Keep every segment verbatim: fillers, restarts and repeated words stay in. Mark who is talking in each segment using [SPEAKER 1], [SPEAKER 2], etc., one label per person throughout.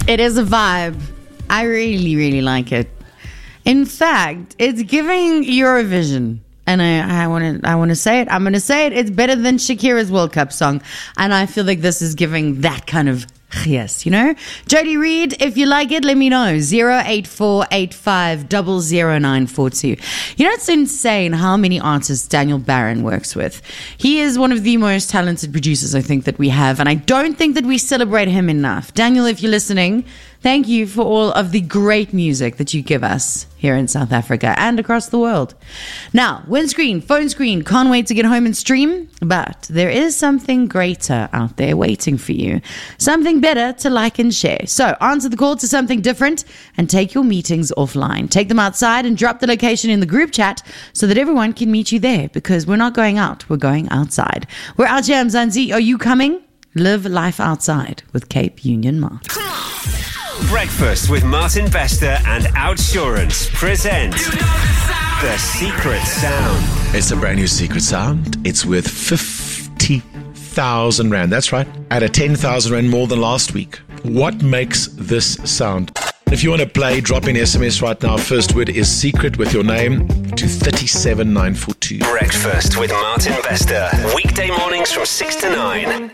[SPEAKER 1] It is a vibe. I really, really like it. In fact, it's giving Eurovision. And I, I want to I want to say it. I'm going to say it. It's better than Shakira's World Cup song. And I feel like this is giving that kind of yes, you know? Jody Reed, if you like it, let me know. zero eight four eight five zero zero nine four two. You know, it's insane how many artists Daniel Barron works with. He is one of the most talented producers, I think, that we have. And I don't think that we celebrate him enough. Daniel, if you're listening, thank you for all of the great music that you give us here in South Africa and across the world. Now, windscreen, phone screen, can't wait to get home and stream, but there is something greater out there waiting for you. Something better to like and share. So answer the call to something different and take your meetings offline. Take them outside and drop the location in the group chat so that everyone can meet you there, because we're not going out, we're going outside. We're out here, Mzansi. Are you coming? Live life outside with Cape Union Mart.
[SPEAKER 2] Breakfast with Martin Bester and Outsurance present The Secret Sound.
[SPEAKER 3] It's a brand new secret sound. It's worth fifty thousand rand. That's right. At a ten thousand rand more than last week. What makes this sound? If you want to play, drop in S M S right now. First word is secret with your name to three seven nine four two.
[SPEAKER 2] Breakfast with Martin Bester. Weekday mornings from six to nine.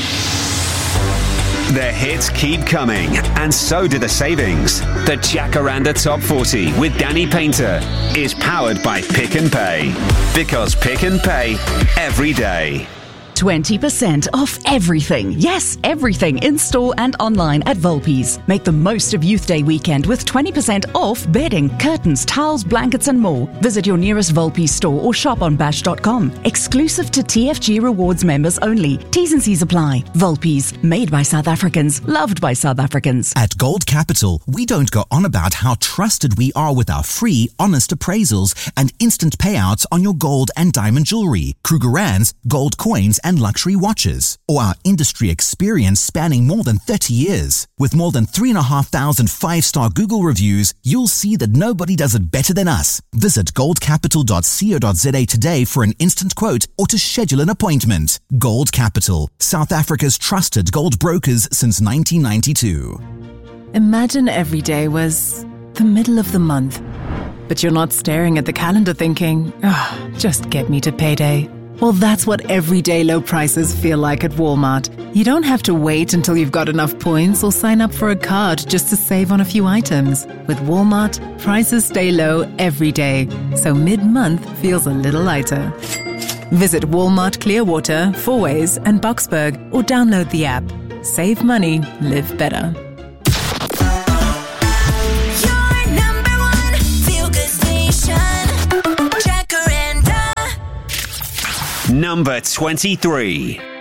[SPEAKER 2] The hits keep coming, and so do the savings. The Jacaranda Top forty with Danny Painter is powered by Pick and Pay. Because Pick and Pay every day.
[SPEAKER 4] twenty percent off everything. Yes, everything in store and online at Volpi's. Make the most of Youth Day weekend with twenty percent off bedding, curtains, towels, blankets and more. Visit your nearest Volpi's store or shop on bash dot com. Exclusive to T F G Rewards members only. T's and C's apply. Volpi's, made by South Africans, loved by South Africans.
[SPEAKER 5] At Gold Capital, we don't go on about how trusted we are with our free, honest appraisals and instant payouts on your gold and diamond jewelry, Krugerrands, gold coins and luxury watches, or our industry experience spanning more than thirty years. With more than three and a half thousand five-star Google reviews, you'll see that nobody does it better than us. Visit gold capital dot co dot za today for an instant quote or to schedule an appointment. Gold Capital, South Africa's trusted gold brokers since nineteen ninety-two.
[SPEAKER 6] Imagine every day was the middle of the month, but you're not staring at the calendar thinking, oh, just get me to payday. Well, that's what everyday low prices feel like at Walmart. You don't have to wait until you've got enough points or sign up for a card just to save on a few items. With Walmart, prices stay low every day, so mid-month feels a little lighter. Visit Walmart Clearwater, Fourways and Boksburg or download the app. Save money, live better.
[SPEAKER 2] Number twenty-three.